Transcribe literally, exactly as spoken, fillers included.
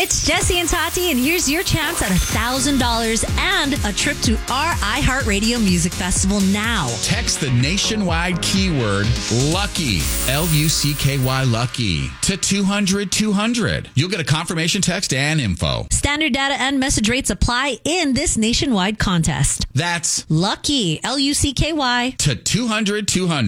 It's Jesse and Tati, and here's your chance at one thousand dollars and a trip to our iHeartRadio Music Festival now. Text the nationwide keyword LUCKY, L U C K Y, LUCKY, to two hundred two hundred. You'll get a confirmation text and info. Standard data and message rates apply in this nationwide contest. That's LUCKY, L U C K Y, to two hundred two hundred.